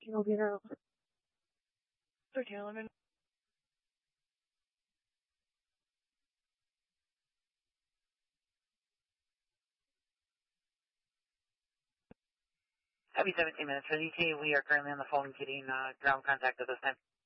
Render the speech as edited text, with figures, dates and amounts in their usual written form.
13 will be there. 1311. Happy 17 minutes for the ETA. We are currently on the phone getting ground contact at this time.